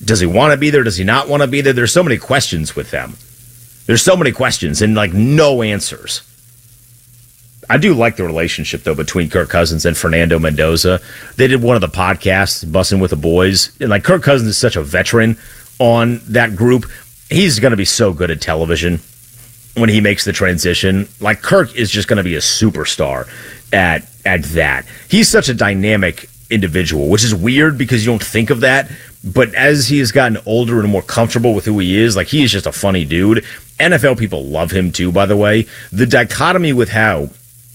Does he want to be there? Does he not want to be there? There's so many questions with them. There's so many questions and, like, no answers. I do like the relationship, though, between Kirk Cousins and Fernando Mendoza. They did one of the podcasts, Bussin' with the Boys. And, like, Kirk Cousins is such a veteran on that group. He's going to be so good at television when he makes the transition. Like, Kirk is just going to be a superstar at that. He's such a dynamic individual, which is weird because you don't think of that. But as he has gotten older and more comfortable with who he is, like, he is just a funny dude. NFL people love him, too, by the way. The dichotomy with how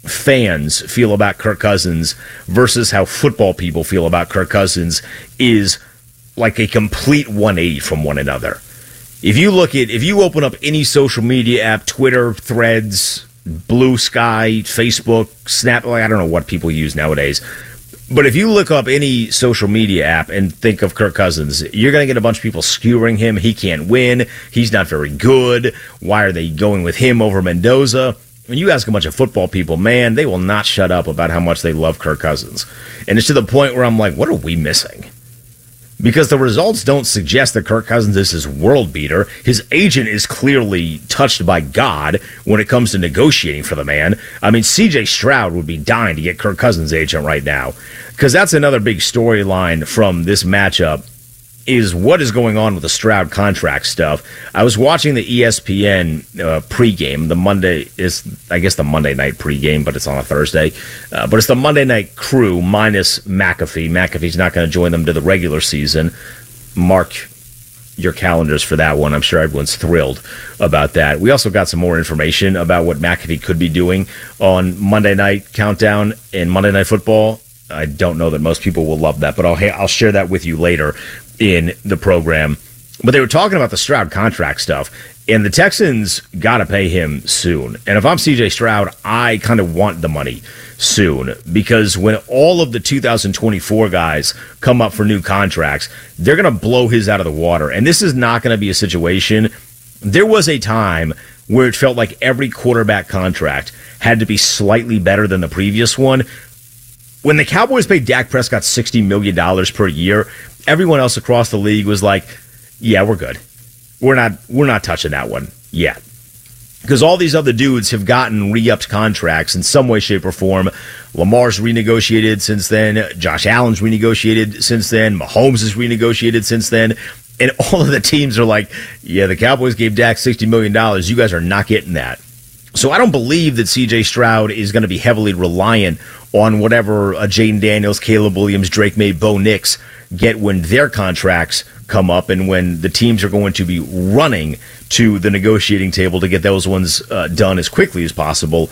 fans feel about Kirk Cousins versus how football people feel about Kirk Cousins is like a complete 180 from one another. If you open up any social media app, Twitter, Threads, Blue Sky, Facebook, Snap, like, I don't know what people use nowadays, but if you look up any social media app and think of Kirk Cousins, you're going to get a bunch of people skewering him. He can't win. He's not very good. Why are they going with him over Mendoza? When you ask a bunch of football people, man, they will not shut up about how much they love Kirk Cousins. And it's to the point where I'm like, what are we missing? Because the results don't suggest that Kirk Cousins is his world beater. His agent is clearly touched by God when it comes to negotiating for the man. I mean, C.J. Stroud would be dying to get Kirk Cousins' agent right now. Because that's another big storyline from this matchup, is what is going on with the Stroud contract stuff. I was watching the ESPN pregame. The Monday is, I guess, the Monday night pregame, but it's on a Thursday. But it's the Monday night crew minus McAfee. McAfee's not going to join them to the regular season. Mark your calendars for that one. I'm sure everyone's thrilled about that. We also got some more information about what McAfee could be doing on Monday Night Countdown and Monday Night Football. I don't know that most people will love that, but I'll share that with you later in the program. But they were talking about the Stroud contract stuff, and the Texans got to pay him soon. And if I'm C.J. Stroud, I kind of want the money soon, because when all of the 2024 guys come up for new contracts, they're going to blow his out of the water. And this is not going to be a situation. There was a time where it felt like every quarterback contract had to be slightly better than the previous one. When the Cowboys paid Dak Prescott $60 million per year, everyone else across the league was like, yeah, we're good. We're not touching that one yet. Because all these other dudes have gotten re-upped contracts in some way, shape, or form. Lamar's renegotiated since then. Josh Allen's renegotiated since then. Mahomes has renegotiated since then. And all of the teams are like, yeah, the Cowboys gave Dak $60 million. You guys are not getting that. So I don't believe that C.J. Stroud is going to be heavily reliant on whatever Jaden Daniels, Caleb Williams, Drake May, Bo Nix get when their contracts come up and when the teams are going to be running to the negotiating table to get those ones done as quickly as possible.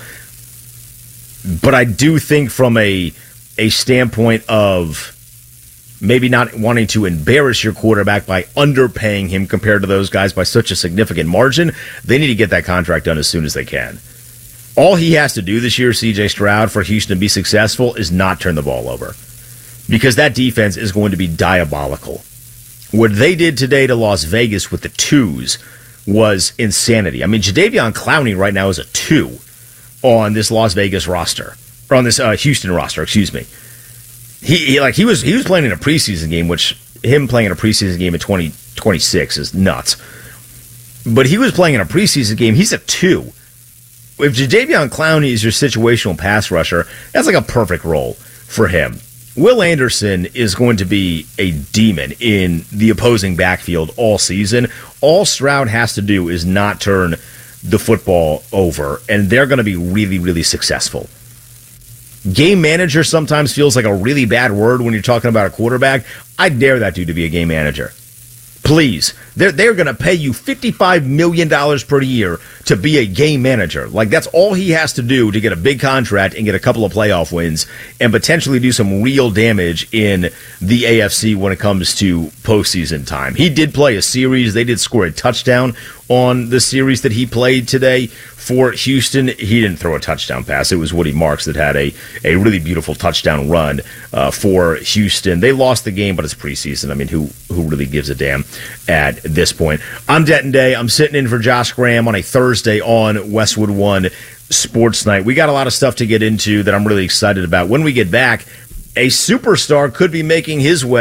But I do think from a standpoint of maybe not wanting to embarrass your quarterback by underpaying him compared to those guys by such a significant margin, they need to get that contract done as soon as they can. All he has to do this year, C.J. Stroud, for Houston to be successful is not turn the ball over, because that defense is going to be diabolical. What they did today to Las Vegas with the twos was insanity. I mean, Jadeveon Clowney right now is a 2 on this Las Vegas roster, or on this Houston roster, excuse me. He was playing in a preseason game, which him playing in a preseason game at 2026 is nuts. But he was playing in a preseason game. He's a 2. If Jadeveon Clowney is your situational pass rusher, that's like a perfect role for him. Will Anderson is going to be a demon in the opposing backfield all season. All Stroud has to do is not turn the football over, and they're going to be really, really successful. Game manager sometimes feels like a really bad word when you're talking about a quarterback. I dare that dude to be a game manager. Please. They're going to pay you $55 million per year to be a game manager. Like, that's all he has to do to get a big contract and get a couple of playoff wins and potentially do some real damage in the AFC when it comes to postseason time. He did play a series. They did score a touchdown on the series that he played today for Houston. He didn't throw a touchdown pass. It was Woody Marks that had a really beautiful touchdown run for Houston. They lost the game, but it's preseason. I mean, who really gives a damn at this point? I'm Denton Day. I'm sitting in for Josh Graham on a Thursday on Westwood One Sports Night. We got a lot of stuff to get into that I'm really excited about. When we get back, a superstar could be making his way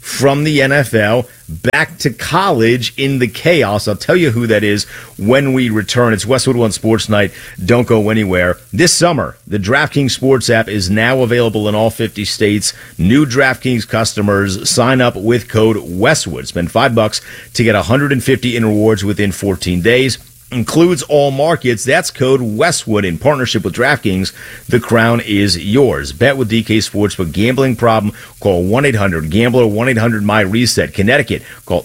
from the NFL back to college in the chaos. I'll tell you who that is when we return. It's Westwood One Sports Night. Don't go anywhere. This summer, the DraftKings Sports app is now available in all 50 states. New DraftKings customers sign up with code Westwood. Spend $5 to get $150 in rewards within 14 days. Includes all markets. That's code Westwood in partnership with DraftKings. The crown is yours. Bet with DK Sportsbook. Gambling problem? Call 1-800-GAMBLER, 1-800-MY-RESET. Connecticut, call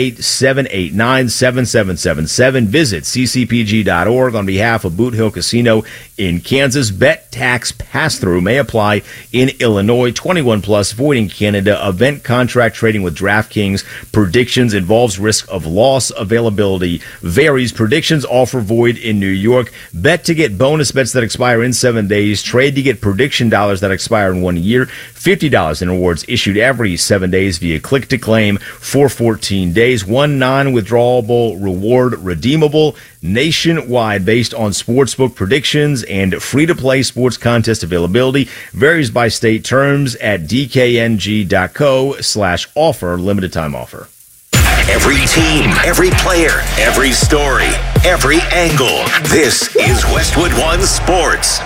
888-789-7777. Visit ccpg.org on behalf of Boot Hill Casino in Kansas. Bet tax pass-through may apply in Illinois. 21 plus, void in Canada. Event contract trading with DraftKings. Predictions involves risk of loss. Availability varies. Predictions offer void in New York. Bet to get bonus bets that expire in 7 days. Trade to get prediction dollars that expire in 1 year. $50 in rewards issued every 7 days via click to claim for 14 days. One non-withdrawable reward redeemable nationwide based on sportsbook predictions and free-to-play sports contest availability. Varies by state. Terms at dkng.co/offer. Limited time offer. Every team, every player, every story, every angle. This is Westwood One Sports.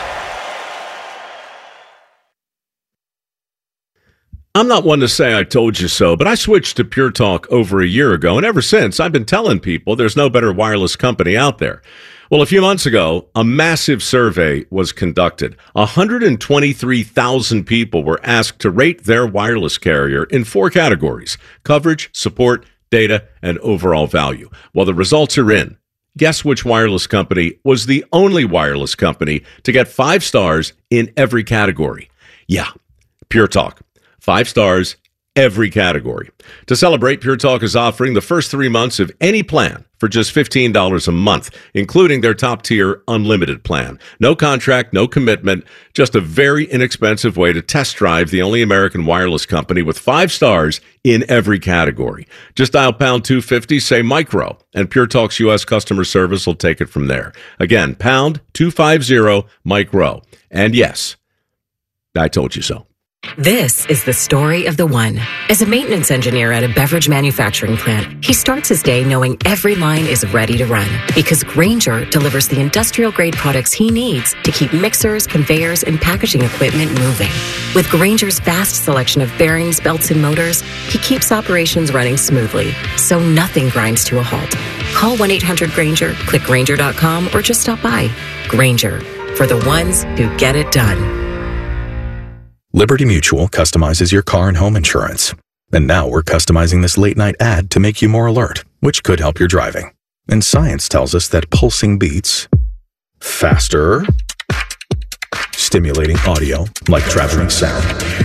I'm not one to say I told you so, but I switched to Pure Talk over a year ago, and ever since, I've been telling people there's no better wireless company out there. Well, a few months ago, a massive survey was conducted. 123,000 people were asked to rate their wireless carrier in 4 categories: coverage, support, data, and overall value. Well, the results are in. Guess which wireless company was the only wireless company to get 5 stars in every category? Yeah, Pure Talk. 5 stars, every category. To celebrate, Pure Talk is offering the first 3 months of any plan for just $15 a month, including their top-tier unlimited plan. No contract, no commitment, just a very inexpensive way to test drive the only American wireless company with 5 stars in every category. Just dial pound 250, say micro, and Pure Talk's U.S. customer service will take it from there. Again, pound 250, micro. And yes, I told you so. This is the story of the one. As a maintenance engineer at a beverage manufacturing plant, he starts his day knowing every line is ready to run because Grainger delivers the industrial-grade products he needs to keep mixers, conveyors, and packaging equipment moving. With Grainger's vast selection of bearings, belts, and motors, he keeps operations running smoothly, so nothing grinds to a halt. Call 1-800-GRAINGER, click Grainger.com, or just stop by. Grainger, for the ones who get it done. Liberty Mutual customizes your car and home insurance. And now we're customizing this late-night ad to make you more alert, which could help your driving. And science tells us that pulsing beats, faster, stimulating audio like traveling sound,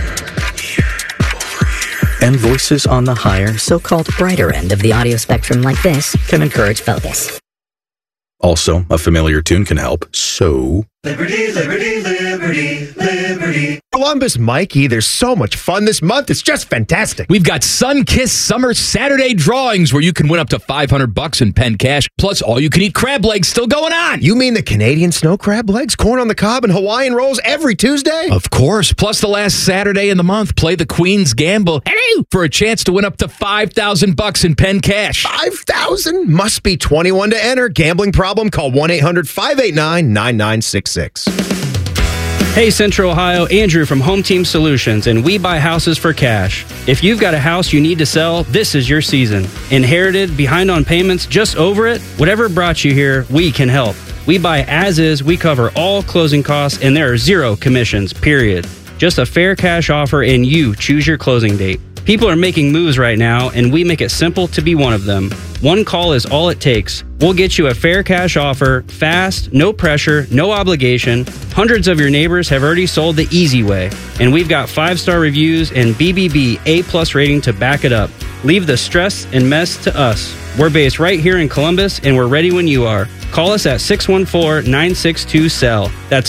and voices on the higher, so-called brighter end of the audio spectrum like this can encourage focus. Also, a familiar tune can help, so... Liberty, liberty, liberty, liberty. Columbus Mikey, there's so much fun this month. It's just fantastic. We've got Sun-Kissed Summer Saturday drawings where you can win up to $500 in pen cash, plus all-you-can-eat crab legs still going on. You mean the Canadian snow crab legs, corn on the cob, and Hawaiian rolls every Tuesday? Of course. Plus the last Saturday in the month, play the Queen's Gamble for a chance to win up to $5,000 in pen cash. $5,000? Must be 21 to enter. Gambling problem? Call 1-800-589-9966. Hey Central Ohio, Andrew from Home Team Solutions, and we buy houses for cash. If you've got a house you need to sell, this is your season. Inherited, behind on payments, just over it? Whatever brought you here, we can help. We buy as is, we cover all closing costs, and there are 0 commissions, period. Just a fair cash offer and you choose your closing date. People are making moves right now, and we make it simple to be one of them. One call is all it takes. We'll get you a fair cash offer, fast, no pressure, no obligation. Hundreds of your neighbors have already sold the easy way, and we've got 5-star reviews and BBB A+ rating to back it up. Leave the stress and mess to us. We're based right here in Columbus, and we're ready when you are. Call us at 614-962-SELL. That's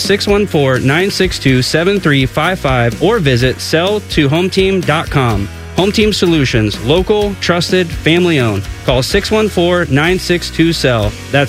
614-962-7355, or visit sell2hometeam.com. Home Team Solutions, local, trusted, family-owned. Call 614-962-SELL. That's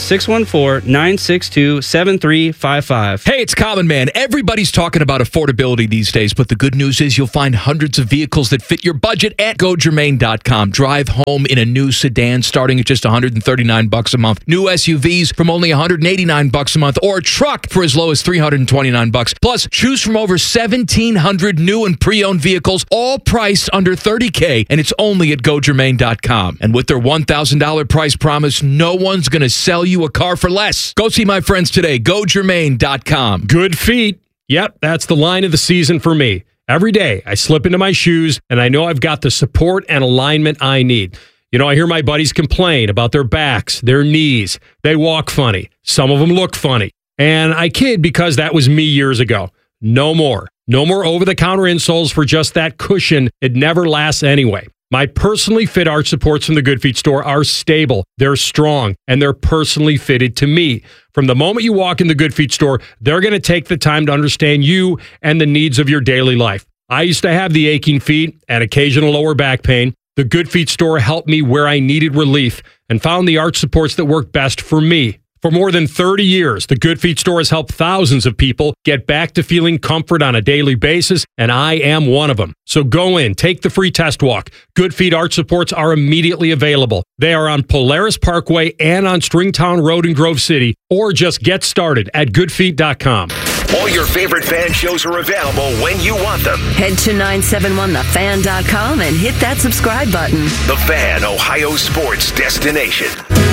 614-962-7355. Hey, it's Common Man. Everybody's talking about affordability these days, but the good news is you'll find hundreds of vehicles that fit your budget at GoGermain.com. Drive home in a new sedan starting at just $139 a month. New SUVs from only $189 a month, or a truck for as low as $329. Plus, choose from over 1,700 new and pre-owned vehicles, all priced under $30K, and it's only at GoGermain.com. And with their $1,000 price promise, no one's going to sell you a car for less. Go see my friends today. GoGermain.com. Good feet. Yep, that's the line of the season for me. Every day, I slip into my shoes, and I know I've got the support and alignment I need. You know, I hear my buddies complain about their backs, their knees. They walk funny. Some of them look funny. And I kid because that was me years ago. No more. No more over-the-counter insoles for just that cushion. It never lasts anyway. My personally fit arch supports from the Good Feet store are stable, they're strong, and they're personally fitted to me. From the moment you walk in the Good Feet store, they're going to take the time to understand you and the needs of your daily life. I used to have the aching feet and occasional lower back pain. The Good Feet store helped me where I needed relief and found the arch supports that work best for me. For more than 30 years, the Good Feet store has helped thousands of people get back to feeling comfort on a daily basis, and I am one of them. So go in, take the free test walk. Good Feet arch supports are immediately available. They are on Polaris Parkway and on Stringtown Road in Grove City, or just get started at goodfeet.com. All your favorite fan shows are available when you want them. Head to 971thefan.com and hit that subscribe button. The Fan, Ohio sports destination.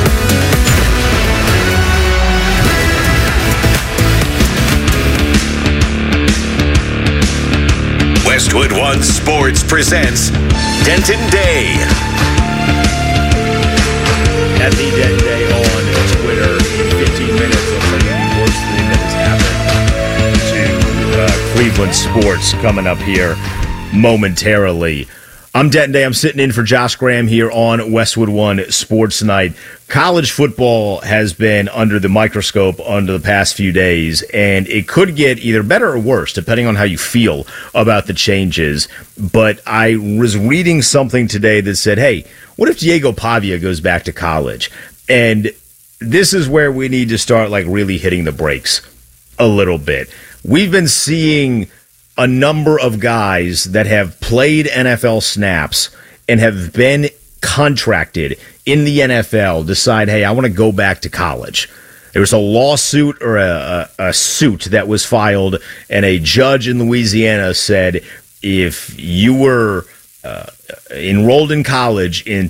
Westwood One Sports presents Denton Day. At the Denton Day on Twitter in 15 minutes. Looks like the worst thing that has happened to Cleveland sports coming up here momentarily. I'm Denton Day. I'm sitting in for Josh Graham here on Westwood One Sports Night. College football has been under the microscope under the past few days, and it could get either better or worse, depending on how you feel about the changes. But I was reading something today that said, hey, what if Diego Pavia goes back to college? And this is where we need to start really hitting the brakes a little bit. We've been seeing a number of guys that have played NFL snaps and have been contracted in the NFL decide, hey, I want to go back to college. There was a lawsuit or a suit that was filed, and a judge in Louisiana said if you were enrolled in college in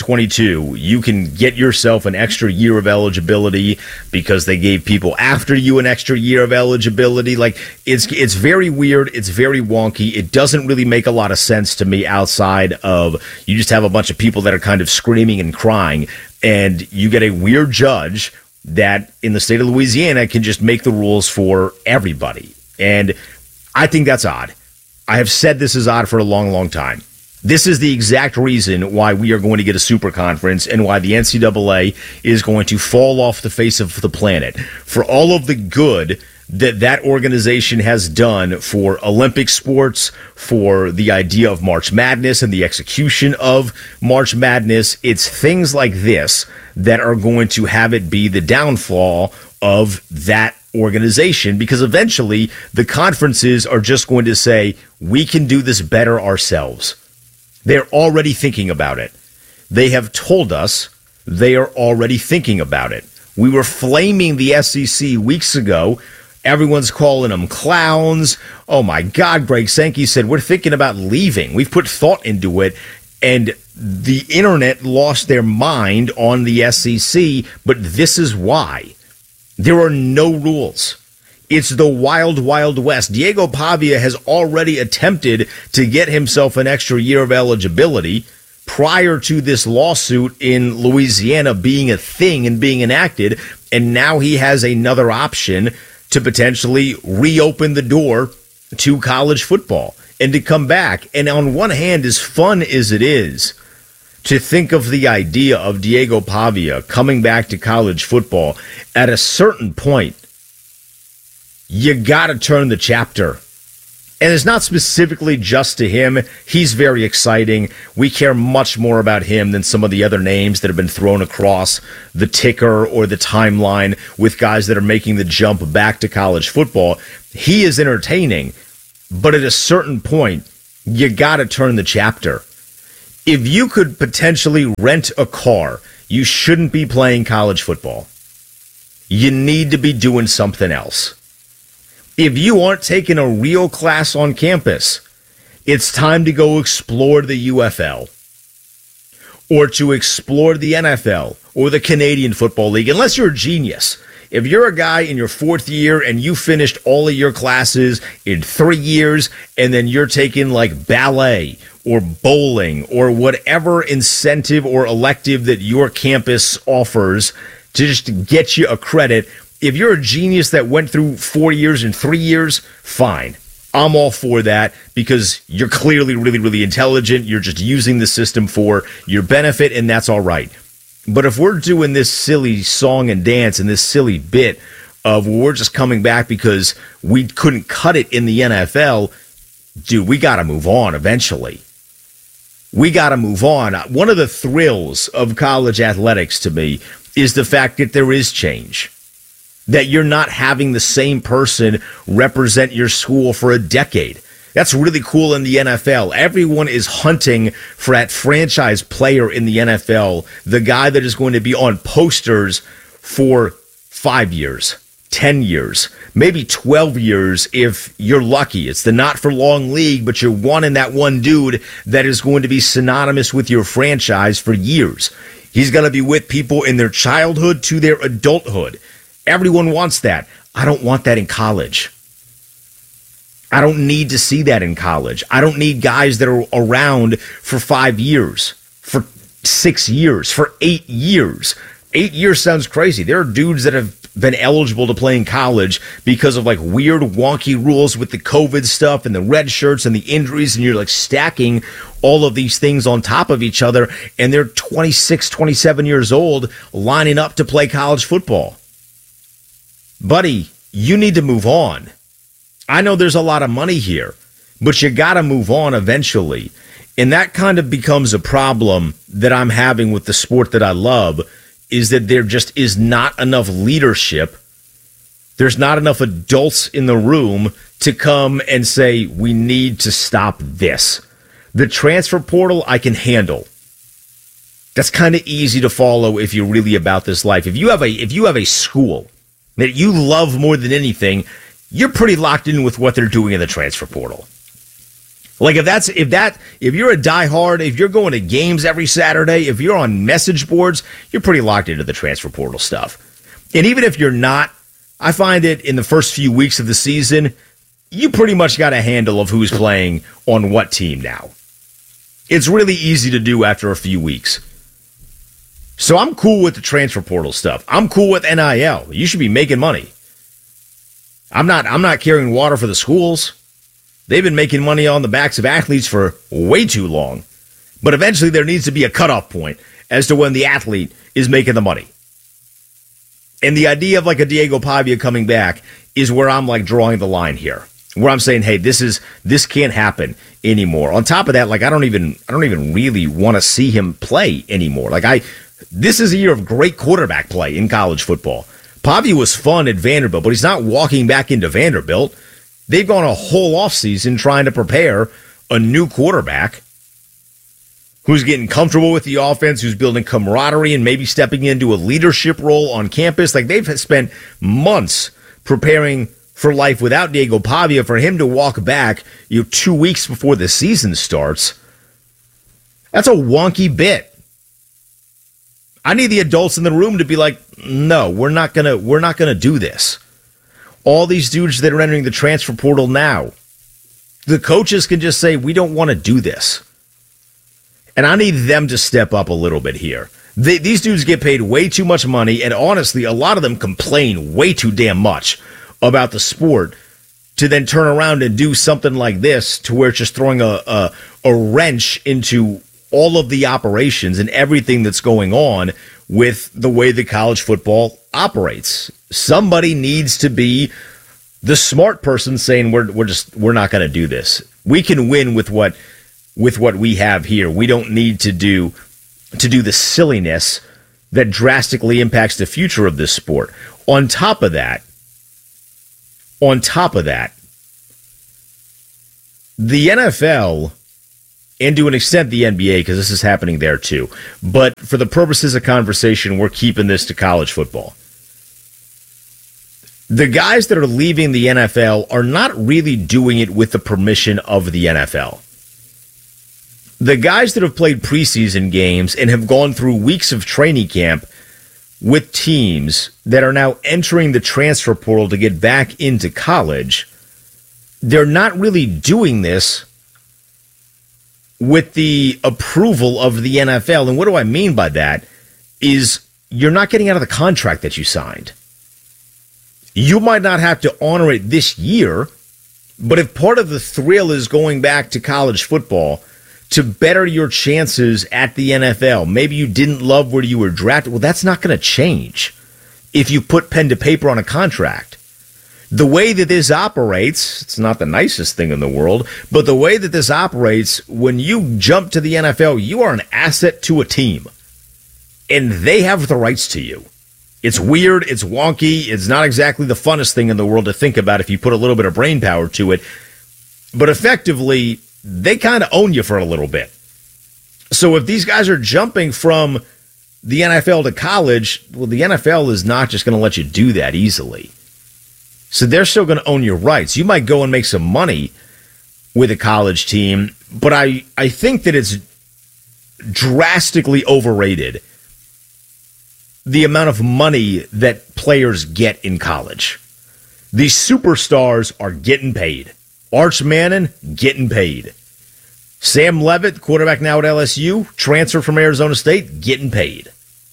2022, you can get yourself an extra year of eligibility because they gave people after you an extra year of eligibility. It's very weird. It's very wonky. It doesn't really make a lot of sense to me outside of you just have a bunch of people that are kind of screaming and crying, and you get a weird judge that in the state of Louisiana can just make the rules for everybody. And I think that's odd. I have said this is odd for a long, long time. This is the exact reason why we are going to get a super conference and why the NCAA is going to fall off the face of the planet. For all of the good that organization has done for Olympic sports, for the idea of March Madness and the execution of March Madness, it's things like this that are going to have it be the downfall of that organization, because eventually the conferences are just going to say, we can do this better ourselves. They're already thinking about it. They have told us they are already thinking about it. We were flaming the SEC weeks ago. Everyone's calling them clowns. Oh, my God, Greg Sankey said, we're thinking about leaving. We've put thought into it, and the internet lost their mind on the SEC, but this is why. There are no rules. It's the wild, wild west. Diego Pavia has already attempted to get himself an extra year of eligibility prior to this lawsuit in Louisiana being a thing and being enacted, and now he has another option to potentially reopen the door to college football and to come back. And on one hand, as fun as it is to think of the idea of Diego Pavia coming back to college football, at a certain point, you got to turn the chapter And it's not specifically just to him. He's very exciting. We care much more about him than some of the other names that have been thrown across the ticker or the timeline with guys that are making the jump back to college football. He is entertaining, but at a certain point, you got to turn the chapter. If you could potentially rent a car, you shouldn't be playing college football. You need to be doing something else. If you aren't taking a real class on campus, it's time to go explore the UFL or to explore the NFL or the Canadian Football League, unless you're a genius. If you're a guy in your fourth year and you finished all of your classes in 3 years and then you're taking like ballet or bowling or whatever incentive or elective that your campus offers to just get you a credit, if you're a genius that went through 4 years in 3 years, fine. I'm all for that because you're clearly really, really intelligent. You're just using the system for your benefit, and that's all right. But if we're doing this silly song and dance and this silly bit of we're just coming back because we couldn't cut it in the NFL, dude, we got to move on eventually. We got to move on. One of the thrills of college athletics to me is the fact that there is change. That you're not having the same person represent your school for a decade. That's really cool in the NFL. Everyone is hunting for that franchise player in the NFL, the guy that is going to be on posters for 5 years, 10 years, maybe 12 years if you're lucky. It's the not-for-long league, but you're wanting that one dude that is going to be synonymous with your franchise for years. He's going to be with people in their childhood to their adulthood. Everyone wants that. I don't want that in college. I don't need to see that in college. I don't need guys that are around for 5 years, for 6 years, for 8 years. 8 years sounds crazy. There are dudes that have been eligible to play in college because of like weird, wonky rules with the COVID stuff and the red shirts and the injuries, and you're like stacking all of these things on top of each other, and they're 26, 27 years old lining up to play college football. Buddy, you need to move on. I know there's a lot of money here, but you got to move on eventually. And that kind of becomes a problem that I'm having with the sport that I love, is that there just is not enough leadership. There's not enough adults in the room to come and say, we need to stop this. The transfer portal, I can handle. That's kind of easy to follow if you're really about this life. If you have a school that you love more than anything, you're pretty locked in with what they're doing in the transfer portal. Like if you're a diehard, if you're going to games every Saturday, if you're on message boards, you're pretty locked into the transfer portal stuff. And even if you're not, I find it in the first few weeks of the season, you pretty much got a handle of who's playing on what team now. It's really easy to do after a few weeks. So I'm cool with the transfer portal stuff. I'm cool with NIL. You should be making money. I'm not carrying water for the schools. They've been making money on the backs of athletes for way too long. But eventually there needs to be a cutoff point as to when the athlete is making the money. And the idea of like a Diego Pavia coming back is where I'm like drawing the line here. Where I'm saying, hey, this can't happen anymore. On top of that, like I don't even really want to see him play anymore. This is a year of great quarterback play in college football. Pavia was fun at Vanderbilt, but he's not walking back into Vanderbilt. They've gone a whole offseason trying to prepare a new quarterback who's getting comfortable with the offense, who's building camaraderie and maybe stepping into a leadership role on campus. Like they've spent months preparing for life without Diego Pavia. For him to walk back 2 weeks before the season starts, that's a wonky bit. I need the adults in the room to be like, no, we're not gonna do this. All these dudes that are entering the transfer portal now, the coaches can just say, we don't want to do this. And I need them to step up a little bit here. These dudes get paid way too much money, and honestly, a lot of them complain way too damn much about the sport to then turn around and do something like this to where it's just throwing a wrench into all of the operations and everything that's going on with the way that college football operates. Somebody needs to be The smart person saying we're not going to do this. We can win with what we have here. We don't need to do the silliness that drastically impacts the future of this sport. On top of that, the NFL, and to an extent the NBA, because this is happening there too, but for the purposes of conversation, we're keeping this to college football. The guys that are leaving the NFL are not really doing it with the permission of the NFL. The guys that have played preseason games and have gone through weeks of training camp with teams that are now entering the transfer portal to get back into college, they're not really doing this with the approval of the NFL. And what do I mean by that is you're not getting out of the contract that you signed. You might not have to honor it this year, but if part of the thrill is going back to college football to better your chances at the NFL, maybe you didn't love where you were drafted, well, that's not going to change if you put pen to paper on a contract. The way that this operates, it's not the nicest thing in the world, but the way that this operates, when you jump to the NFL, you are an asset to a team, and they have the rights to you. It's weird, it's wonky, it's not exactly the funnest thing in the world to think about if you put a little bit of brain power to it, but effectively, they kind of own you for a little bit. So if these guys are jumping from the NFL to college, well, the NFL is not just going to let you do that easily. So they're still going to own your rights. You might go and make some money with a college team, but I think that it's drastically overrated the amount of money that players get in college. These superstars are getting paid. Arch Manning, getting paid. Sam Leavitt, quarterback now at LSU, transfer from Arizona State, getting paid.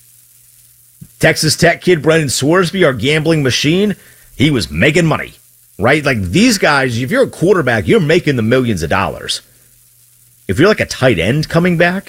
Texas Tech kid Brendan Swearsby, our gambling machine, he was making money, right? Like these guys, if you're a quarterback, you're making the millions of dollars. If you're like a tight end coming back,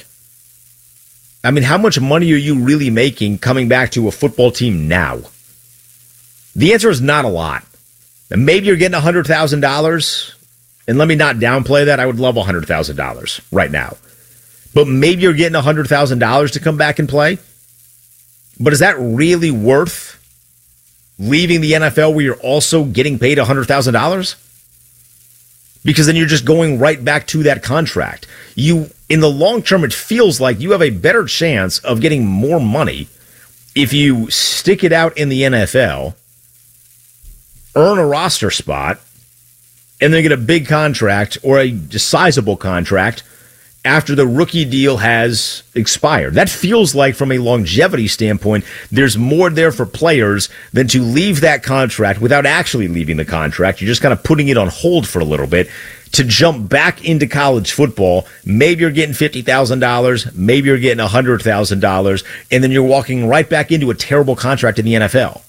I mean, how much money are you really making coming back to a football team now? The answer is not a lot. And maybe you're getting $100,000, and let me not downplay that. I would love $100,000 right now. But maybe you're getting $100,000 to come back and play. But is that really worth leaving the NFL where you're also getting paid $100,000? Because then you're just going right back to that contract. In the long term, it feels like you have a better chance of getting more money if you stick it out in the NFL, earn a roster spot, and then get a big contract or a sizable contract after the rookie deal has expired. That feels like, from a longevity standpoint, there's more there for players than to leave that contract without actually leaving the contract. You're just kind of putting it on hold for a little bit to jump back into college football. Maybe you're getting $50,000, maybe you're getting $100,000, and then you're walking right back into a terrible contract in the NFL.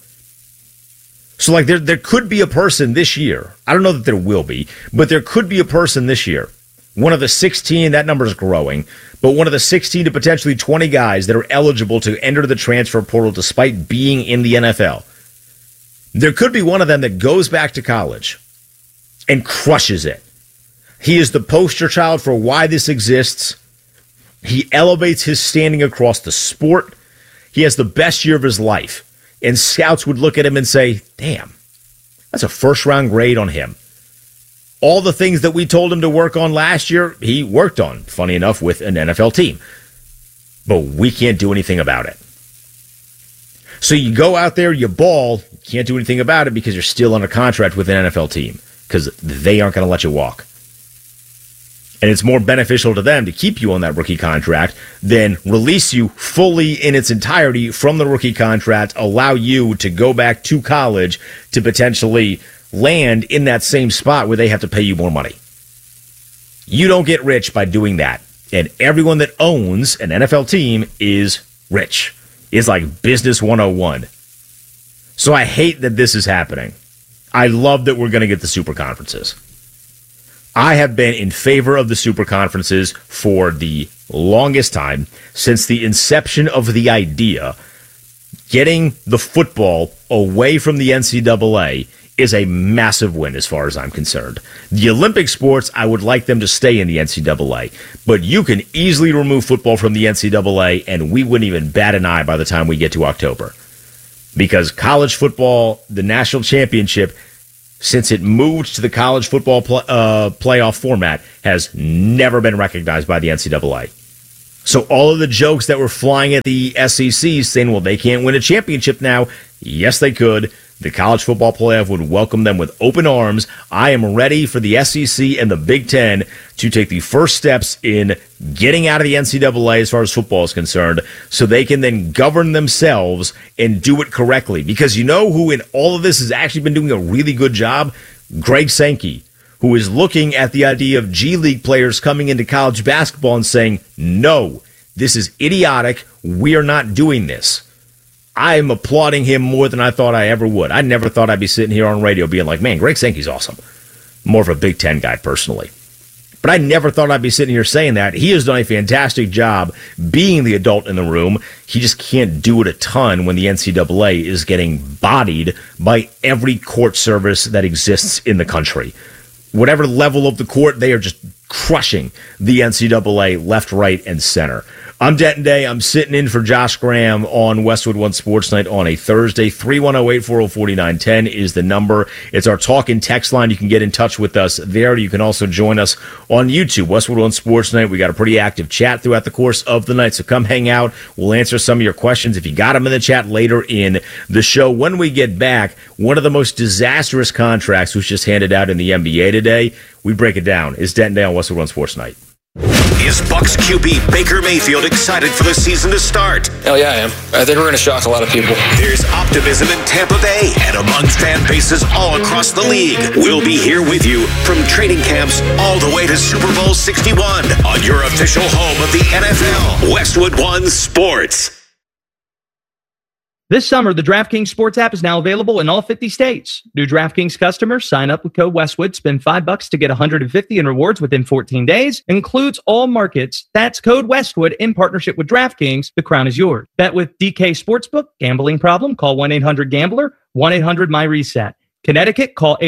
So, like, there could be a person this year, I don't know that there will be, but there could be a person this year, one of the 16, that number is growing, but one of the 16 to potentially 20 guys that are eligible to enter the transfer portal despite being in the NFL. There could be one of them that goes back to college and crushes it. He is the poster child for why this exists. He elevates his standing across the sport. He has the best year of his life. And scouts would look at him and say, damn, that's a first-round grade on him. All the things that we told him to work on last year, he worked on, funny enough, with an NFL team. But we can't do anything about it. So you go out there, you ball, can't do anything about it because you're still under contract with an NFL team because they aren't going to let you walk. And it's more beneficial to them to keep you on that rookie contract than release you fully in its entirety from the rookie contract, allow you to go back to college to potentially land in that same spot where they have to pay you more money. You don't get rich by doing that. And everyone that owns an NFL team is rich. It's like business 101. So I hate that this is happening. I love that we're going to get the super conferences. I have been in favor of the super conferences for the longest time, since the inception of the idea, getting the football away from the NCAA is a massive win as far as I'm concerned. The Olympic sports, I would like them to stay in the NCAA, but you can easily remove football from the NCAA, and we wouldn't even bat an eye by the time we get to October. Because college football, the national championship, since it moved to the college football playoff format, has never been recognized by the NCAA. So all of the jokes that were flying at the SEC saying, well, they can't win a championship now. Yes, they could. The college football playoff would welcome them with open arms. I am ready for the SEC and the Big Ten to take the first steps in getting out of the NCAA as far as football is concerned, so they can then govern themselves and do it correctly. Because you know who in all of this has actually been doing a really good job? Greg Sankey, who is looking at the idea of G League players coming into college basketball and saying, no, this is idiotic. We are not doing this. I am applauding him more than I thought I ever would. I never thought I'd be sitting here on radio being like, man, Greg Sankey's awesome. More of a Big Ten guy personally. But I never thought I'd be sitting here saying that. He has done a fantastic job being the adult in the room. He just can't do it a ton when the NCAA is getting bodied by every court service that exists in the country. Whatever level of the court, they are just crushing the NCAA left, right, and center. I'm Denton Day. I'm sitting in for Josh Graham on Westwood One Sports Night on a Thursday. 310-840-4910 is the number. It's our talk and text line. You can get in touch with us there. You can also join us on YouTube, Westwood One Sports Night. We got a pretty active chat throughout the course of the night, so come hang out. We'll answer some of your questions if you got them in the chat later in the show. When we get back, one of the most disastrous contracts was just handed out in the NBA today. We break it down. It's Denton Day on Westwood One Sports Night. Is Bucks QB Baker Mayfield excited for the season to start? Hell yeah, I am. I think we're going to shock a lot of people. There's optimism in Tampa Bay and among fan bases all across the league. We'll be here with you from training camps all the way to Super Bowl 61 on your official home of the NFL, Westwood One Sports. This summer, the DraftKings Sports app is now available in all 50 states. New DraftKings customers sign up with code Westwood, spend $5 to get $150 in rewards within 14 days. Includes all markets. That's code Westwood in partnership with DraftKings. The crown is yours. Bet with DK Sportsbook. Gambling problem? Call 1-800-GAMBLER. 1-800-MY-RESET. Connecticut, call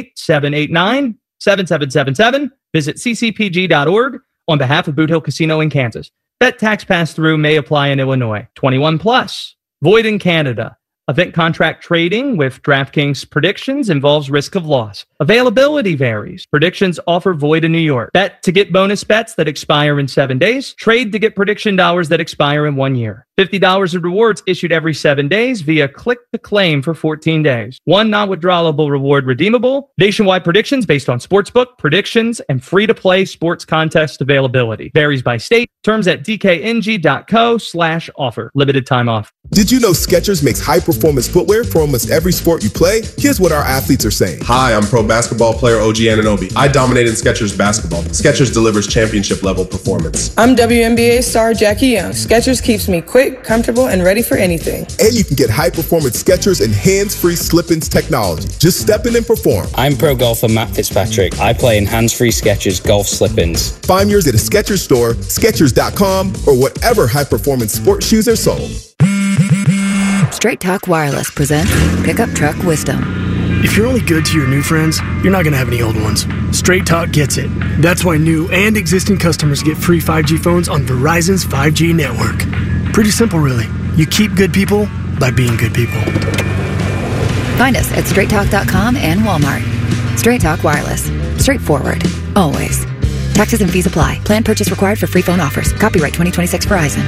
888-789-7777. Visit ccpg.org on behalf of Boot Hill Casino in Kansas. Bet tax pass-through may apply in Illinois. 21 plus. Void in Canada. Event contract trading with DraftKings predictions involves risk of loss. Availability varies. Predictions offer void in New York. Bet to get bonus bets that expire in 7 days. Trade to get prediction dollars that expire in 1 year. $50 in rewards issued every 7 days via click to claim for 14 days. One non-withdrawable reward redeemable. Nationwide predictions based on sportsbook, predictions, and free-to-play sports contest availability. Varies by state. Terms at dkng.co/offer. Limited time offer. Did you know Skechers makes high-performance footwear for almost every sport you play? Here's what our athletes are saying. Hi, I'm pro basketball player OG Anunoby. I dominated Skechers basketball. Skechers delivers championship-level performance. I'm WNBA star Jackie Young. Skechers keeps me quick, comfortable, and ready for anything. And you can get high-performance Skechers and hands-free slip-ins technology. Just step in and perform. I'm pro golfer Matt Fitzpatrick. I play in hands-free Skechers golf slip-ins. Find yours at a Skechers store, Skechers.com, or whatever high-performance sports shoes are sold. Straight Talk Wireless presents Pickup Truck Wisdom. If you're only good to your new friends, you're not going to have any old ones. Straight Talk gets it. That's why new and existing customers get free 5G phones on Verizon's 5G network. Pretty simple, really. You keep good people by being good people. Find us at straighttalk.com and Walmart. Straight Talk Wireless. Straightforward. Always. Taxes and fees apply. Plan purchase required for free phone offers. Copyright 2026 Verizon.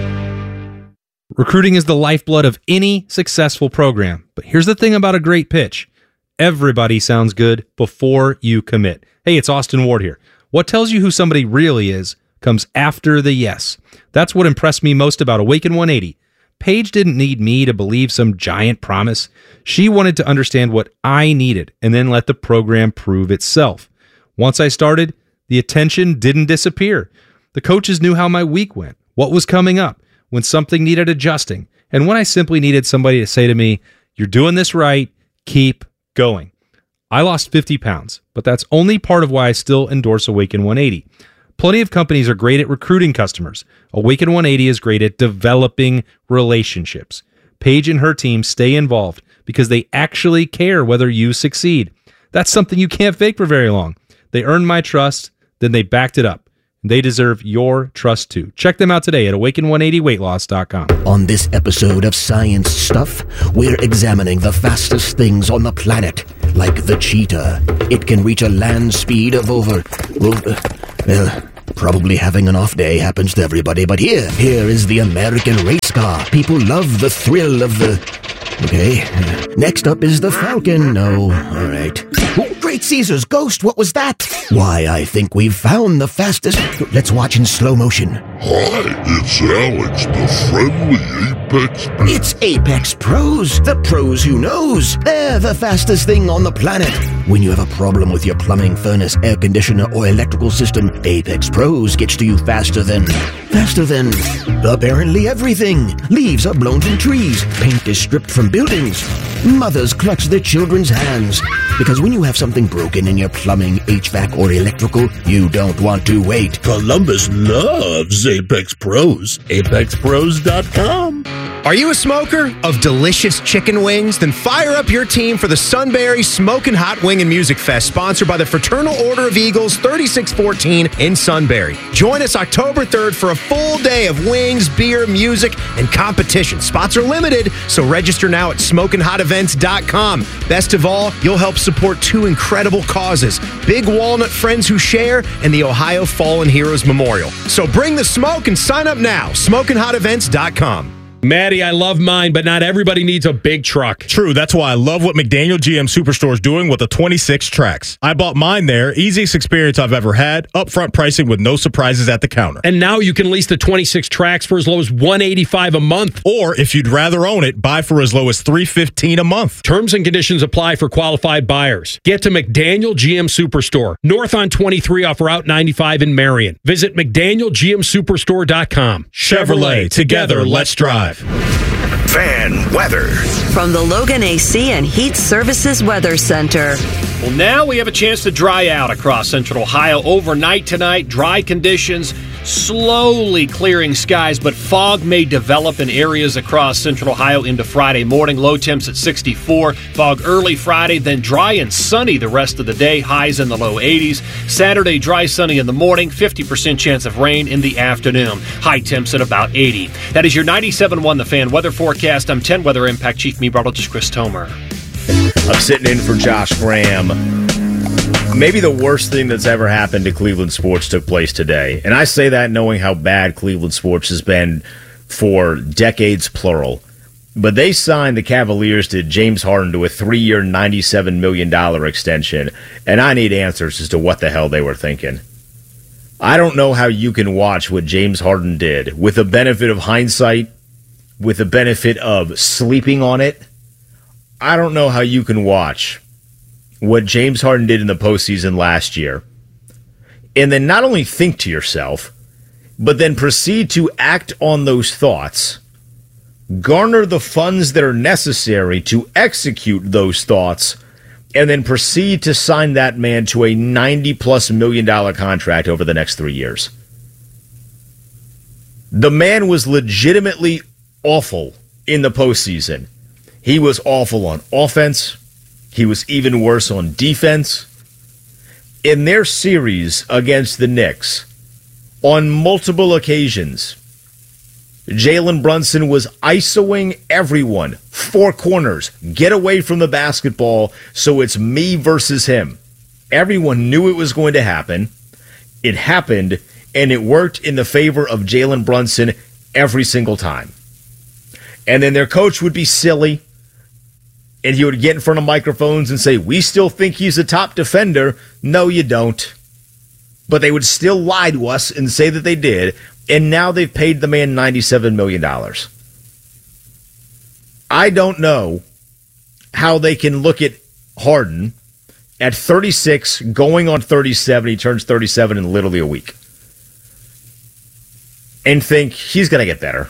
Recruiting is the lifeblood of any successful program. But here's the thing about a great pitch. Everybody sounds good before you commit. Hey, it's Austin Ward here. What tells you who somebody really is comes after the yes. That's what impressed me most about Awaken 180. Paige didn't need me to believe some giant promise. She wanted to understand what I needed and then let the program prove itself. Once I started, the attention didn't disappear. The coaches knew how my week went, what was coming up, when something needed adjusting, and when I simply needed somebody to say to me, "You're doing this right, keep going." I lost 50 pounds, but that's only part of why I still endorse Awaken 180. Plenty of companies are great at recruiting customers. Awaken 180 is great at developing relationships. Paige and her team stay involved, because they actually care whether you succeed. That's something you can't fake for very long. They earned my trust, then they backed it up. They deserve your trust too. Check them out today at awaken180weightloss.com. On this episode of Science Stuff, we're examining the fastest things on the planet, like the cheetah. It can reach a land speed of over... probably having an off day happens to everybody, but here is the American race car. People love the thrill of the... Okay. Next up is the Falcon. No. All right. Oh, Great Caesar's ghost. What was that? Why, I think we've found the fastest... Let's watch in slow motion. Hi, it's Alex, the friendly Apex... It's Apex Pros. The pros who knows. They're the fastest thing on the planet. When you have a problem with your plumbing, furnace, air conditioner, or electrical system, Apex Pros gets to you faster than... apparently everything. Leaves are blown from trees. Paint is stripped from buildings. Mothers clutch their children's hands. Because when you have something broken in your plumbing, HVAC, or electrical, you don't want to wait. Columbus loves Apex Pros. ApexPros.com. Are you a smoker of delicious chicken wings? Then fire up your team for the Sunbury Smokin' Hot Wing and Music Fest, sponsored by the Fraternal Order of Eagles, 3614 in Sunbury. Join us October 3rd for a full day of wings, beer, music, and competition. Spots are limited, so register now at smokinghotevents.com. Best of all, you'll help support two incredible causes: Big Walnut Friends Who Share and the Ohio Fallen Heroes Memorial. So bring the smoke and sign up now. smokinghotevents.com. Maddie, I love mine, but not everybody needs a big truck. True. That's why I love what McDaniel GM Superstore is doing with the 26 tracks. I bought mine there. Easiest experience I've ever had. Upfront pricing with no surprises at the counter. And now you can lease the 26 tracks for as low as $185 a month. Or if you'd rather own it, buy for as low as $315 a month. Terms and conditions apply for qualified buyers. Get to McDaniel GM Superstore, north on 23 off Route 95 in Marion. Visit McDanielGMSuperstore.com. Chevrolet, together, let's drive. Fan weather from the Logan AC and Heat Services Weather Center. Well, now we have a chance to dry out across central Ohio overnight tonight. Dry conditions, slowly clearing skies, but fog may develop in areas across central Ohio into Friday morning. Low temps at 64. Fog early Friday, then dry and sunny the rest of the day. Highs in the low 80s. Saturday, dry, sunny in the morning. 50% chance of rain in the afternoon. High temps at about 80. That is your 97.1 The Fan weather forecast. I'm 10 Weather Impact Chief Meteorologist Chris Tomer. I'm sitting in for Josh Graham. Maybe the worst thing that's ever happened to Cleveland sports took place today. And I say that knowing how bad Cleveland sports has been for decades, plural. But they signed the Cavaliers to James Harden to a 3-year, $97 million extension. And I need answers as to what the hell they were thinking. I don't know how you can watch what James Harden did with the benefit of hindsight, with the benefit of sleeping on it. I don't know how you can watch what James Harden did in the postseason last year and then not only think to yourself, but then proceed to act on those thoughts, garner the funds that are necessary to execute those thoughts, and then proceed to sign that man to a $90+ million contract over the next 3 years. The man was legitimately awful in the postseason. He was awful on offense. He was even worse on defense. In their series against the Knicks, on multiple occasions, Jalen Brunson was isoing everyone. 4 corners. Get away from the basketball so it's me versus him. Everyone knew it was going to happen. It happened, and it worked in the favor of Jalen Brunson every single time. And then their coach would be silly, and he would get in front of microphones and say, we still think he's a top defender. No, you don't. But they would still lie to us and say that they did, and now they've paid the man $97 million. I don't know how they can look at Harden at 36, going on 37. He turns 37 in literally a week, and think he's going to get better.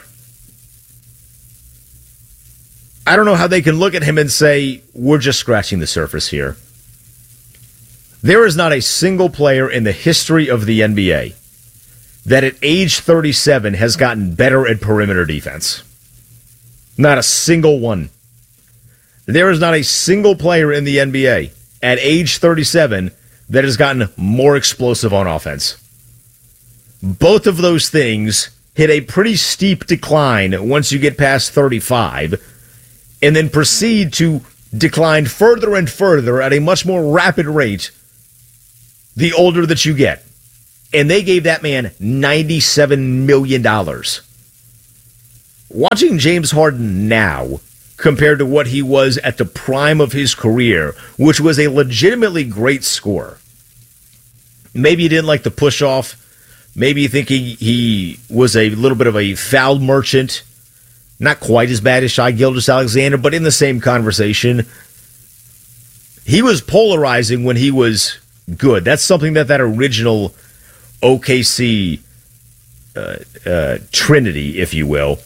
I don't know how they can look at him and say, we're just scratching the surface here. There is not a single player in the history of the NBA that at age 37 has gotten better at perimeter defense. Not a single one. There is not a single player in the NBA at age 37 that has gotten more explosive on offense. Both of those things hit a pretty steep decline once you get past 35, and then proceed to decline further and further at a much more rapid rate the older that you get. And they gave that man $97 million. Watching James Harden now compared to what he was at the prime of his career, which was a legitimately great scorer. Maybe you didn't like the push-off. Maybe you think he was a little bit of a foul merchant. Not quite as bad as Shai Gilgeous-Alexander, but in the same conversation. He was polarizing when he was good. That's something that original OKC trinity, if you will,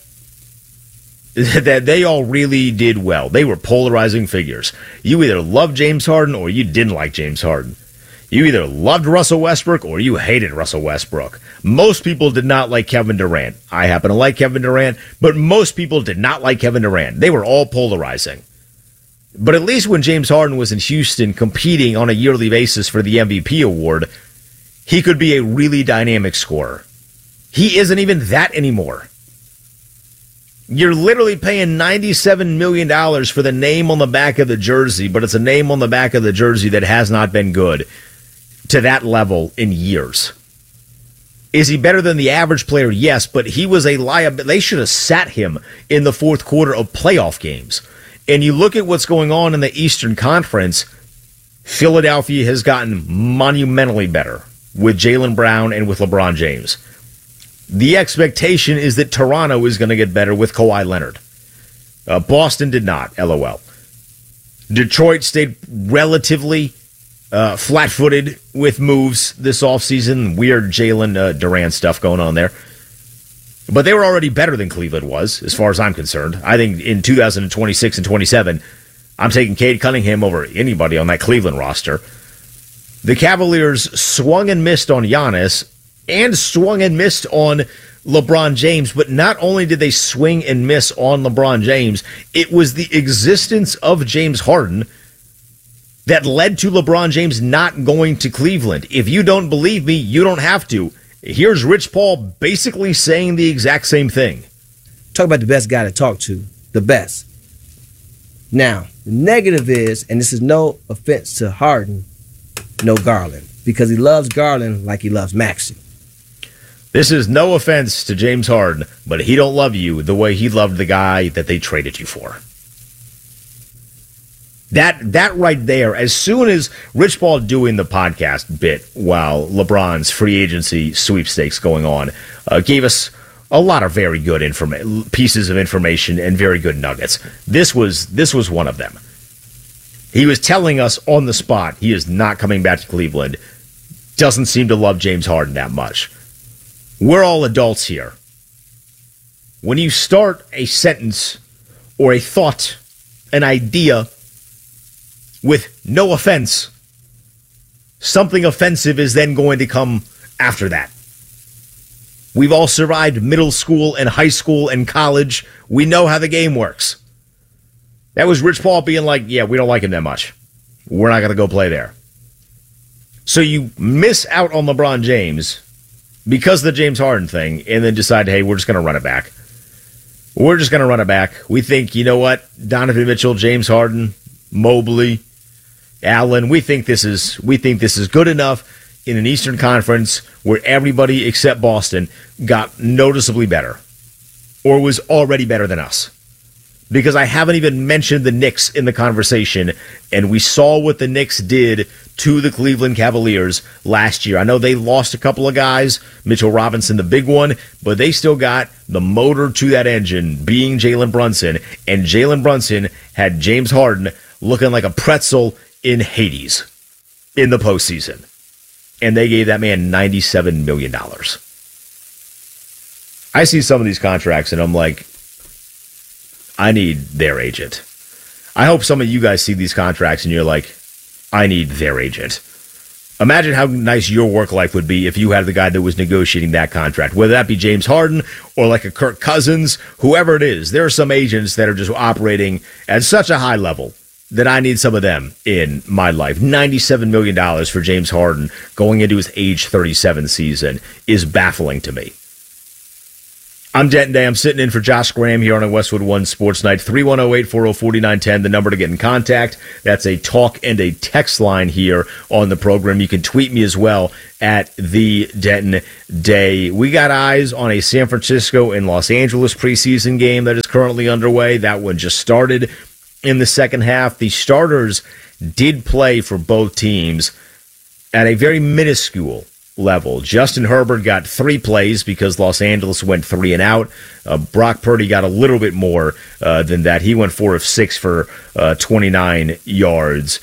that they all really did well. They were polarizing figures. You either loved James Harden or you didn't like James Harden. You either loved Russell Westbrook or you hated Russell Westbrook. Most people did not like Kevin Durant. I happen to like Kevin Durant, but most people did not like Kevin Durant. They were all polarizing. But at least when James Harden was in Houston competing on a yearly basis for the MVP award, he could be a really dynamic scorer. He isn't even that anymore. You're literally paying $97 million for the name on the back of the jersey, but it's a name on the back of the jersey that has not been good to that level in years. Is he better than the average player? Yes, but he was a liability. They should have sat him in the fourth quarter of playoff games. And you look at what's going on in the Eastern Conference, Philadelphia has gotten monumentally better with Jaylen Brown and with LeBron James. The expectation is that Toronto is going to get better with Kawhi Leonard. Boston did not, LOL. Detroit stayed relatively flat-footed with moves this offseason. Weird Jalen Durant stuff going on there. But they were already better than Cleveland was, as far as I'm concerned. I think in 2026 and 27, I'm taking Cade Cunningham over anybody on that Cleveland roster. The Cavaliers swung and missed on Giannis and swung and missed on LeBron James, but not only did they swing and miss on LeBron James, it was the existence of James Harden that led to LeBron James not going to Cleveland. If you don't believe me, you don't have to. Here's Rich Paul basically saying the exact same thing. Talk about the best guy to talk to. The best. Now, the negative is, and this is no offense to Harden, no Garland, because he loves Garland like he loves Maxey. This is no offense to James Harden, but he don't love you the way he loved the guy that they traded you for. That right there, as soon as Rich Paul doing the podcast bit while LeBron's free agency sweepstakes going on, gave us a lot of very good pieces of information and very good nuggets. This was one of them. He was telling us on the spot he is not coming back to Cleveland. Doesn't seem to love James Harden that much. We're all adults here. When you start a sentence or a thought, an idea, with no offense, something offensive is then going to come after that. We've all survived middle school and high school and college. We know how the game works. That was Rich Paul being like, yeah, we don't like him that much. We're not going to go play there. So you miss out on LeBron James because of the James Harden thing, and then decide, hey, we're just going to run it back. We're just going to run it back. We think, you know what, Donovan Mitchell, James Harden, Mobley, Allen, we think this is good enough in an Eastern Conference where everybody except Boston got noticeably better or was already better than us. Because I haven't even mentioned the Knicks in the conversation, and we saw what the Knicks did to the Cleveland Cavaliers last year. I know they lost a couple of guys, Mitchell Robinson, the big one, but they still got the motor to that engine being Jalen Brunson, and Jalen Brunson had James Harden looking like a pretzel in Hades in the postseason. And they gave that man $97 million. I see some of these contracts and I'm like, I need their agent. I hope some of you guys see these contracts and you're like, I need their agent. Imagine how nice your work life would be if you had the guy that was negotiating that contract, whether that be James Harden or like a Kirk Cousins, whoever it is. There are some agents that are just operating at such a high level that I need some of them in my life. $97 million for James Harden going into his age 37 season is baffling to me. I'm Denton Day. I'm sitting in for Josh Graham here on a Westwood One Sports Night. 310-840-4910, the number to get in contact. That's a talk and a text line here on the program. You can tweet me as well at the Denton Day. We got eyes on a San Francisco and Los Angeles preseason game that is currently underway. That one just started in the second half. The starters did play for both teams at a very minuscule level. Justin Herbert got 3 plays because Los Angeles went 3 and out. Brock Purdy got a little bit more than that. He went 4 of 6 for 29 yards.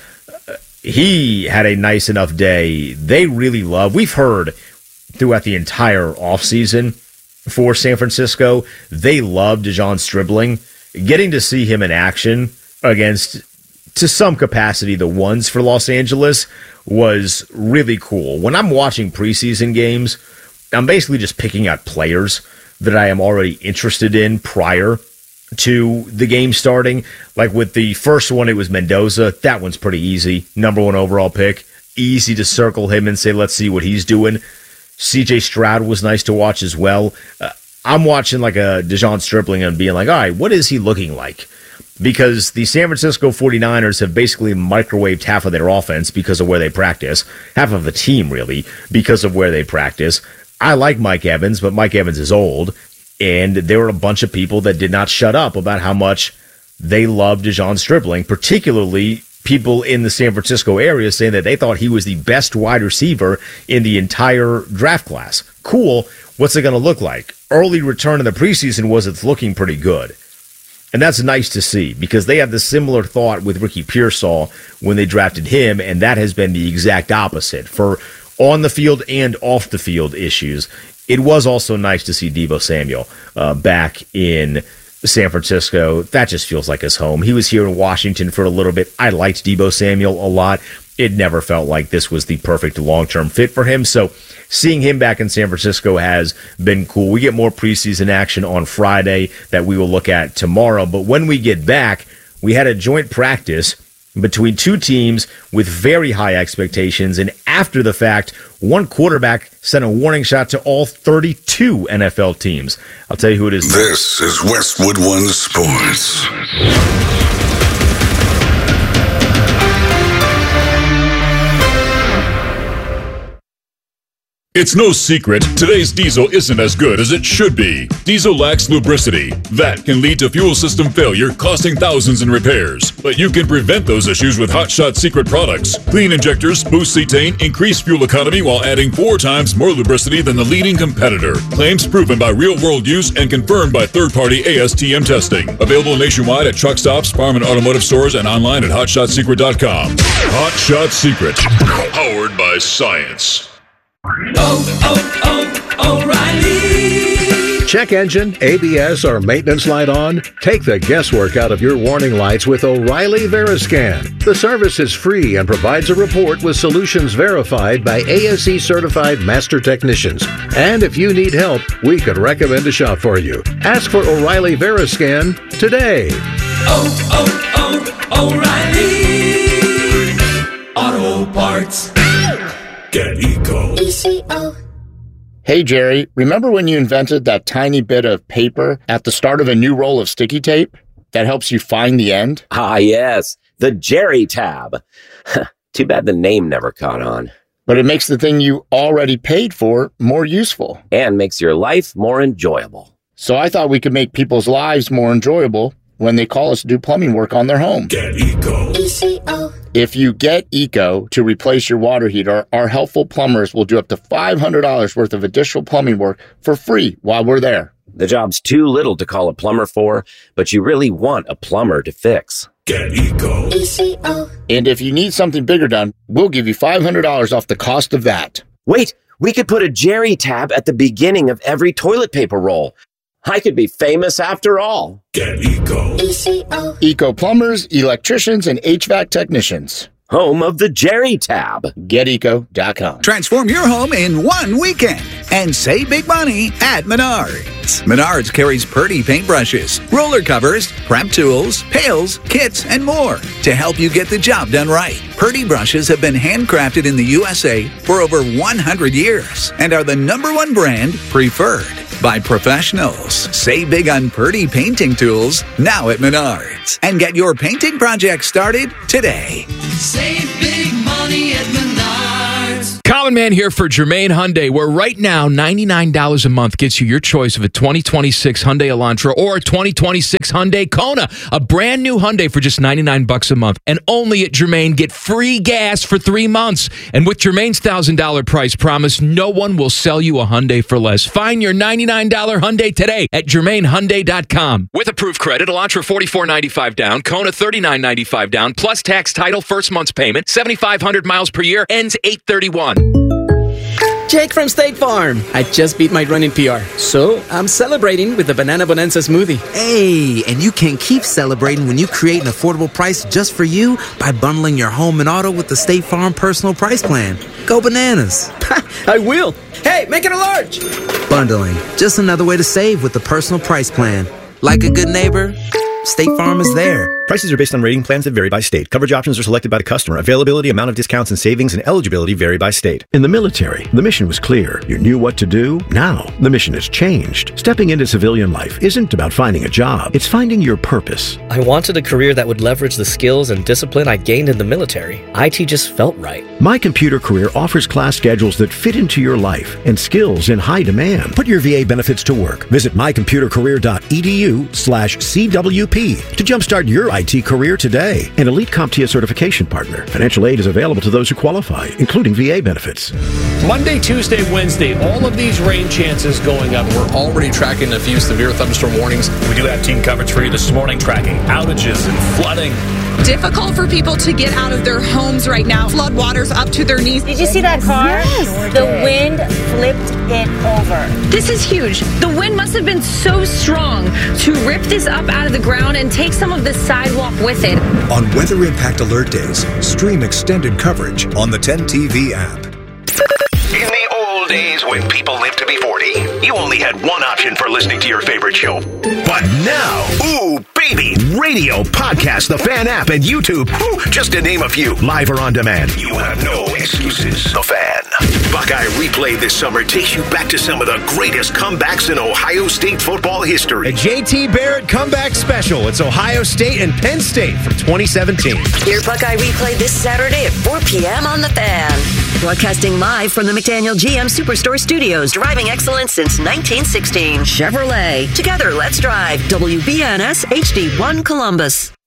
He had a nice enough day. They really love. We've heard throughout the entire offseason for San Francisco, they love DeJon Stribling. Getting to see him in action against, to some capacity, the ones for Los Angeles was really cool. When I'm watching preseason games, I'm basically just picking out players that I am already interested in prior to the game starting. Like with the first one, it was Mendoza. That one's pretty easy. Number 1 overall pick. Easy to circle him and say, let's see what he's doing. CJ Stroud was nice to watch as well. I'm watching like a DeJon Stribling and being like, all right, what is he looking like? Because the San Francisco 49ers have basically microwaved half of their offense because of where they practice, half of the team, really, because of where they practice. I like Mike Evans, but Mike Evans is old, and there were a bunch of people that did not shut up about how much they loved DeJon Stribling, particularly people in the San Francisco area saying that they thought he was the best wide receiver in the entire draft class. Cool. What's it going to look like? Early return in the preseason was it's looking pretty good. And that's nice to see because they had the similar thought with Ricky Pearsall when they drafted him, and that has been the exact opposite. For on the field and off the field issues, it was also nice to see Deebo Samuel back in San Francisco. That just feels like his home. He was here in Washington for a little bit. I liked Deebo Samuel a lot. It never felt like this was the perfect long-term fit for him. So seeing him back in San Francisco has been cool. We get more preseason action on Friday that we will look at tomorrow. But when we get back, we had a joint practice between 2 teams with very high expectations. And after the fact, one quarterback sent a warning shot to all 32 NFL teams. I'll tell you who it is. This is Westwood One Sports. It's no secret, today's diesel isn't as good as it should be. Diesel lacks lubricity. That can lead to fuel system failure, costing thousands in repairs. But you can prevent those issues with Hot Shot Secret products. Clean injectors, boost cetane, increase fuel economy while adding 4 times more lubricity than the leading competitor. Claims proven by real-world use and confirmed by third-party ASTM testing. Available nationwide at truck stops, farm and automotive stores, and online at HotShotSecret.com. Hot Shot Secret. Powered by science. O'Reilly. Check engine, ABS, or maintenance light on? Take the guesswork out of your warning lights with O'Reilly Veriscan. The service is free and provides a report with solutions verified by ASE certified master technicians. And if you need help, we could recommend a shop for you. Ask for O'Reilly Veriscan today. O'Reilly Auto Parts. Get Eco. Hey, Jerry, remember when you invented that tiny bit of paper at the start of a new roll of sticky tape that helps you find the end? Ah, yes, the Jerry tab. Too bad the name never caught on. But it makes the thing you already paid for more useful. And makes your life more enjoyable. So I thought we could make people's lives more enjoyable when they call us to do plumbing work on their home. Get Eco. ECO. If you get Eco to replace your water heater, our helpful plumbers will do up to $500 worth of additional plumbing work for free while we're there. The job's too little to call a plumber for, but you really want a plumber to fix. Get Eco. ECO. And if you need something bigger done, we'll give you $500 off the cost of that. Wait, we could put a Jerry tab at the beginning of every toilet paper roll. I could be famous after all. Get Eco. ECO. Eco plumbers, electricians, and HVAC technicians. home of the Jerry tab. GetEco.com. Transform your home in one weekend and save big money at Menards. Menards carries Purdy paintbrushes, roller covers, prep tools, pails, kits, and more to help you get the job done right. Purdy brushes have been handcrafted in the USA for over 100 years and are the #1 brand preferred by professionals. Save big on Purdy painting tools now at Menards and get your painting project started today. Save big money at Menards. Common Man here for Germain Hyundai, where right now $99 a month gets you your choice of a 2026 Hyundai Elantra or a 2026 Hyundai Kona. A brand new Hyundai for just $99 a month. And only at Germain, get free gas for 3 months. And with Germain's $1,000 price promise, no one will sell you a Hyundai for less. Find your $99 Hyundai today at GermainHyundai.com. With approved credit, Elantra $44.95 down, Kona $39.95 down, plus tax, title, first month's payment, 7,500 miles per year, ends 8/31. Jake from State Farm. I just beat my running PR, so I'm celebrating with the Banana Bonanza smoothie. Hey, and you can keep celebrating when you create an affordable price just for you by bundling your home and auto with the State Farm Personal Price Plan. Go bananas. I will. Hey, make it a large. Bundling, just another way to save with the Personal Price Plan. Like a good neighbor, State Farm is there. Prices are based on rating plans that vary by state. Coverage options are selected by the customer. Availability, amount of discounts and savings, and eligibility vary by state. In the military, the mission was clear. You knew what to do. Now, the mission has changed. Stepping into civilian life isn't about finding a job. It's finding your purpose. I wanted a career that would leverage the skills and discipline I gained in the military. IT just felt right. My Computer Career offers class schedules that fit into your life and skills in high demand. Put your VA benefits to work. Visit mycomputercareer.edu/CWP to jumpstart your IT career today. An elite CompTIA certification partner. Financial aid is available to those who qualify, including VA benefits. Monday, Tuesday, Wednesday, all of these rain chances going up. We're already tracking a few severe thunderstorm warnings. We do have team coverage for you this morning, tracking outages and flooding. Difficult for people to get out of their homes right now. Flood waters up to their knees. Did you see that car? Yes. The wind flipped it over. This is huge. The wind must have been so strong to rip this up out of the ground and take some of the sidewalk with it. On Weather Impact Alert Days, stream extended coverage on the 10 TV app. In the old days when people lived to be 40, you only had one option for listening to your favorite show. But now, ooh, baby, radio, podcast, the Fan app, and YouTube, just to name a few, live or on demand. You have no excuses. The Fan. Buckeye Replay this summer takes you back to some of the greatest comebacks in Ohio State football history. A JT Barrett comeback special. It's Ohio State and Penn State from 2017. Hear Buckeye Replay this Saturday at 4 p.m. on The Fan. Broadcasting live from the McDaniel GM Superstore Studios. Driving excellence since 1916. Chevrolet. Together, let's drive. WBNS HD1 Columbus.